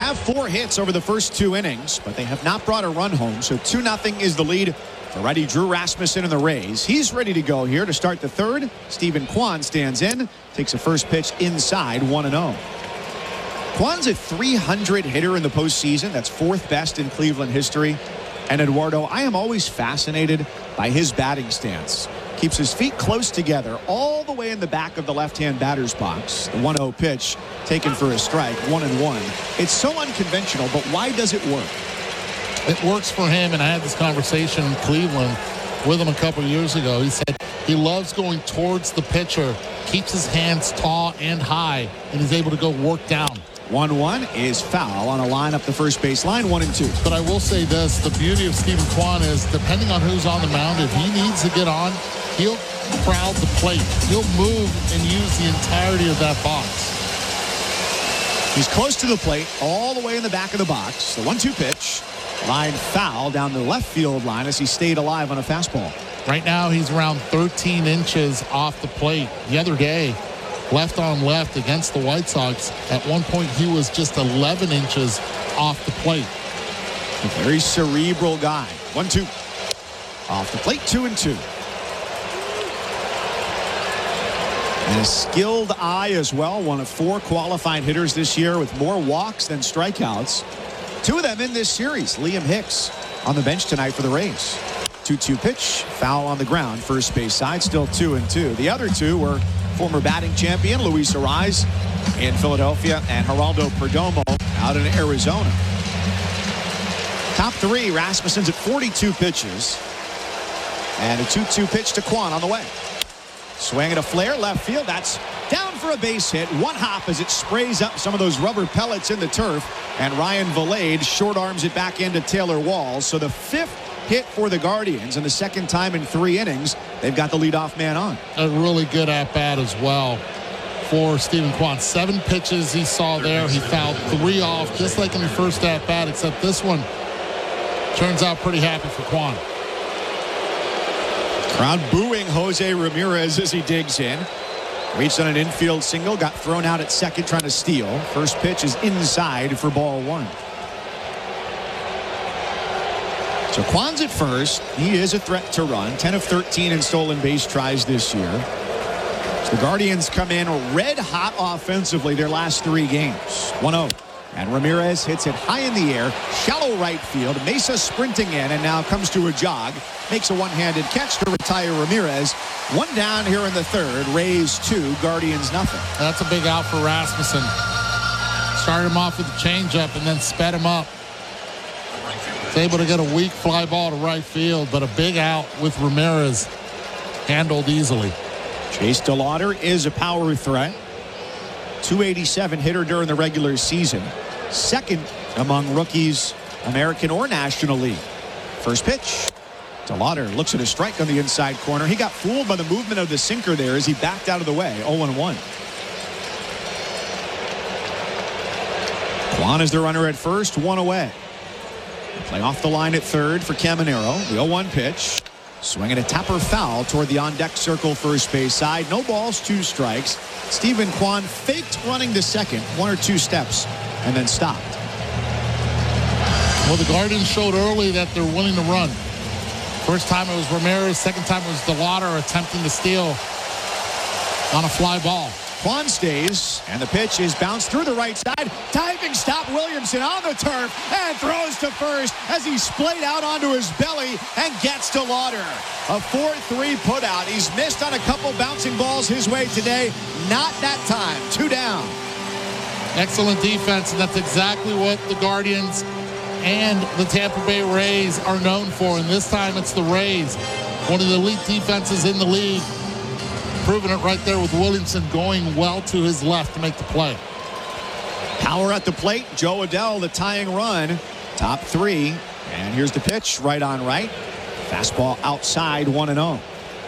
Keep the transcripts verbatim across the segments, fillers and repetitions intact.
have four hits over the first two innings, but they have not brought a run home. So two nothing is the lead for righty Drew Rasmussen and the Rays. He's ready to go here to start the third. Stephen Kwan stands in, takes a first pitch inside, one and oh. Kwan's a three hundred hitter in the postseason. That's fourth best in Cleveland history. And Eduardo, I am always fascinated by his batting stance. Keeps his feet close together all the way in the back of the left-hand batter's box. The one oh pitch taken for a strike, one and one. It's so unconventional, but why does it work? It works for him, and I had this conversation in Cleveland with him a couple of years ago. He said he loves going towards the pitcher, keeps his hands tall and high, and he's able to go work down. one one is foul on a line up the first base line, one and two. But I will say this, the beauty of Stephen Kwan is, depending on who's on the mound, if he needs to get on, he'll crowd the plate. He'll move and use the entirety of that box. He's close to the plate, all the way in the back of the box. The one two pitch, line foul down the left field line as he stayed alive on a fastball. Right now, he's around thirteen inches off the plate. The other day, left on left against the White Sox, at one point he was just eleven inches off the plate. A very cerebral guy. one two. Off the plate, two and two. And a skilled eye as well. One of four qualified hitters this year with more walks than strikeouts. Two of them in this series. Liam Hicks on the bench tonight for the Rays. two two pitch, foul on the ground, first base side, still two and two. The other two were former batting champion Luis Arraez in Philadelphia and Geraldo Perdomo out in Arizona. Top three, Rasmussen's at forty-two pitches. And a two two pitch to Kwan on the way. Swing and a flare, left field. That's down for a base hit. One hop as it sprays up some of those rubber pellets in the turf. And Ryan Vilade short arms it back into Taylor Walls. So the fifth hit for the Guardians, and the second time in three innings they've got the leadoff man on. A really good at-bat as well for Stephen Kwan. Seven pitches he saw there. He fouled three off, just like in the first at-bat, except this one turns out pretty happy for Kwan. Crowd booing Jose Ramirez as he digs in. Reached on an infield single, got thrown out at second trying to steal. First pitch is inside for ball one. So Kwan's at first. He is a threat to run. ten of thirteen in stolen base tries this year. So the Guardians come in red hot offensively their last three games. one oh. And Ramirez hits it high in the air. Shallow right field. Mesa sprinting in and now comes to a jog. Makes a one-handed catch to retire Ramirez. One down here in the third. Rays two, Guardians nothing. That's a big out for Rasmussen. Started him off with a changeup and then sped him up. Was able to get a weak fly ball to right field, but a big out with Ramirez handled easily. Chase DeLauder is a power threat. two eighty-seven hitter during the regular season. Second among rookies, American or National League. First pitch. DeLauder looks at a strike on the inside corner. He got fooled by the movement of the sinker there as he backed out of the way. oh and one. Kwan is the runner at first, one away. Play off the line at third for Caminero. The oh one pitch. Swinging a tapper foul toward the on-deck circle first base side. No balls, two strikes. Stephen Kwan faked running to second, one or two steps, and then stopped. Well, the Guardians showed early that they're willing to run. First time it was Ramirez. Second time it was DeLauder attempting to steal on a fly ball. Kwan stays, and the pitch is bounced through the right side. Diving stop, Williamson on the turf and throws to first as he splayed out onto his belly and gets DeLauder. A four three putout. He's missed on a couple bouncing balls his way today. Not that time. Two down. Excellent defense, and that's exactly what the Guardians and the Tampa Bay Rays are known for. And this time it's the Rays, one of the elite defenses in the league. Proving it right there with Williamson going well to his left to make the play. Power at the plate. Joe Adell, the tying run. Top three. And here's the pitch. Right on right. Fastball outside, one and oh.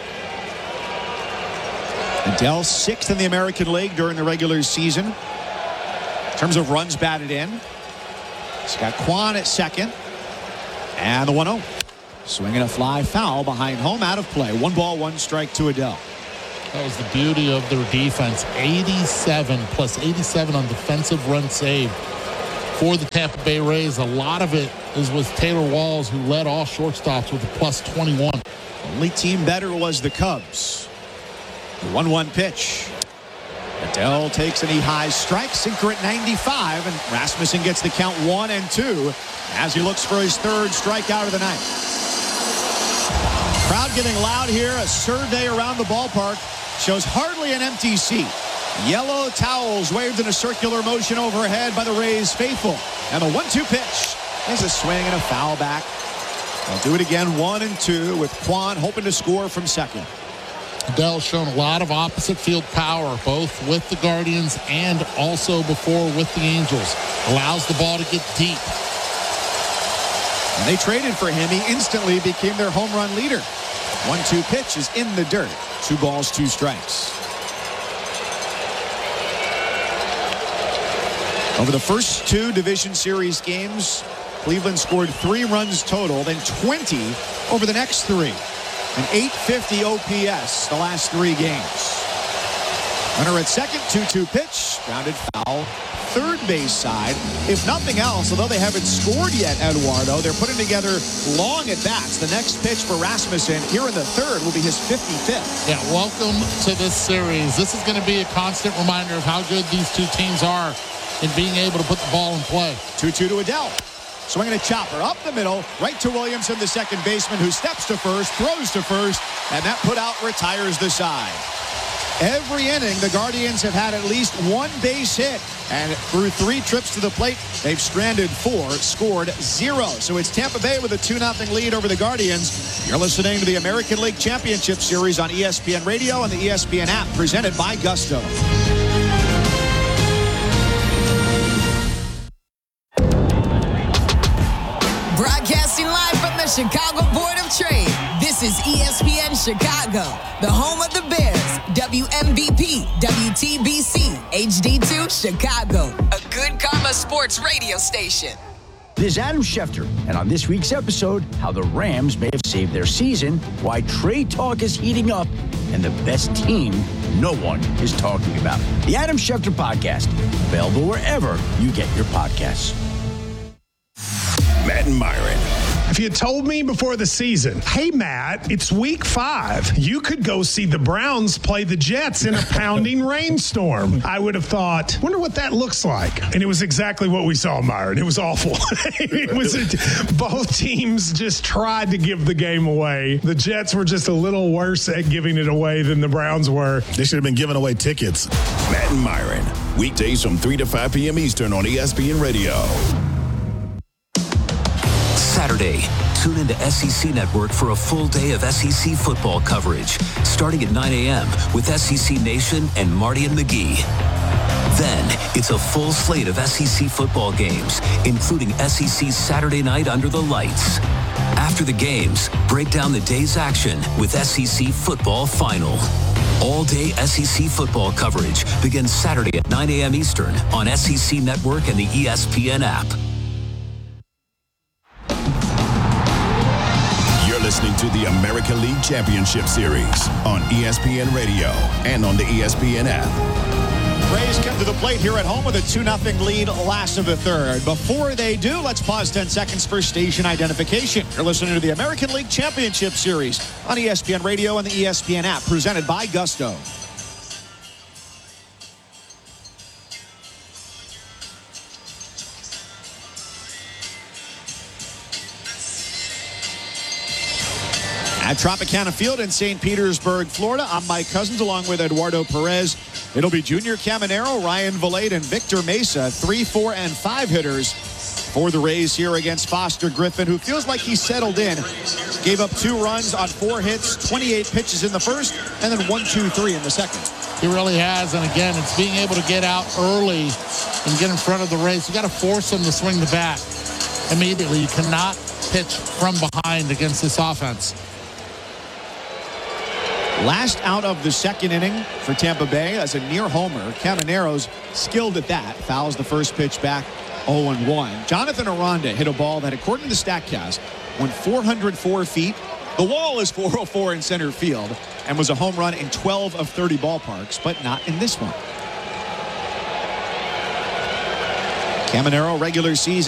Adell sixth in the American League during the regular season. In terms of runs batted in. He's got Kwan at second. And the one oh. Swinging a fly foul behind home, out of play. One ball, one strike to Adell. That was the beauty of their defense. eighty-seven plus eighty-seven on defensive run saved for the Tampa Bay Rays. A lot of it is with Taylor Walls, who led all shortstops with a plus twenty-one. Only team better was the Cubs. The one one pitch. Adele takes an E-high strike, sinker at ninety-five, and Rasmussen gets the count one and two as he looks for his third strikeout of the night. Crowd getting loud here. A survey around the ballpark shows hardly an empty seat. Yellow towels waved in a circular motion overhead by the Rays faithful. And the one two pitch is a swing and a foul back. They'll do it again, one and two, with Kwan hoping to score from second. Adele's shown a lot of opposite field power, both with the Guardians and also before with the Angels. Allows the ball to get deep. And they traded for him. He instantly became their home run leader. one two pitch is in the dirt. Two balls, two strikes. Over the first two Division Series games, Cleveland scored three runs total, then twenty over the next three. An eight fifty O P S the last three games. Runner at second, two two pitch, grounded foul. Third base side, if nothing else, although they haven't scored yet, Eduardo, they're putting together long at bats. The next pitch for Rasmussen here in the third will be his fifty-fifth. Yeah, welcome to this series. This is going to be a constant reminder of how good these two teams are in being able to put the ball in play. two two to Adele. Swinging a chopper up the middle, right to Williamson, the second baseman, who steps to first, throws to first, and that put out retires the side. Every inning, the Guardians have had at least one base hit, and through three trips to the plate, they've stranded four, scored zero. So it's Tampa Bay with a two nothing lead over the Guardians. You're listening to the American League Championship Series on E S P N Radio and the E S P N app, presented by Gusto. Broadcasting live from the Chicago Board of Trade, this is E S P N Chicago, the home of the Bears, W M V P, W T B C, H D two Chicago, a Good Karma Sports radio station. This is Adam Schefter, and on this week's episode, how the Rams may have saved their season, why trade talk is heating up, and the best team no one is talking about. The Adam Schefter Podcast, available wherever you get your podcasts. Matt and Myron. If you had told me before the season, hey, Matt, it's week five, you could go see the Browns play the Jets in a pounding rainstorm, I would have thought, wonder what that looks like. And it was exactly what we saw, Myron. It was awful. It was a, both teams just tried to give the game away. The Jets were just a little worse at giving it away than the Browns were. They should have been giving away tickets. Matt and Myron. Weekdays from three to five p.m. Eastern on E S P N Radio. Saturday, tune into S E C Network for a full day of S E C football coverage, starting at nine a.m. with S E C Nation and Marty and McGee. Then, it's a full slate of S E C football games, including S E C Saturday Night Under the Lights. After the games, break down the day's action with S E C Football Final. All-day S E C football coverage begins Saturday at nine a.m. Eastern on S E C Network and the E S P N app. Listening to the American League Championship Series on E S P N Radio and on the E S P N app. Rays come to the plate here at home with a two nothing lead last of the third. Before they do, let's pause ten seconds for station identification. You're listening to the American League Championship Series on E S P N Radio and the E S P N app, presented by Gusto. At Tropicana Field in Saint Petersburg, Florida, I'm Mike Cousins along with Eduardo Perez. It'll be Junior Caminero, Ryan Valade, and Victor Mesa, three, four, and five hitters for the Rays here against Foster Griffin, who feels like he's settled in. Gave up two runs on four hits, twenty-eight pitches in the first, and then one, two, three in the second. He really has, and again, it's being able to get out early and get in front of the Rays. You got to force them to swing the bat immediately. You cannot pitch from behind against this offense. Last out of the second inning for Tampa Bay as a near homer. Caminero's skilled at that. Fouls the first pitch back, oh and one. Jonathan Aranda hit a ball that, according to StatCast, went four hundred four feet. The wall is four oh four in center field and was a home run in twelve of thirty ballparks, but not in this one. Caminero regular season